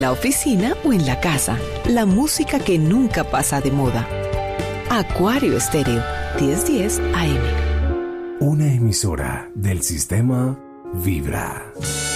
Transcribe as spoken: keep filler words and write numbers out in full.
la oficina o en la casa. La música que nunca pasa de moda. Acuario Estéreo, diez diez A M. Una emisora del sistema Vibra.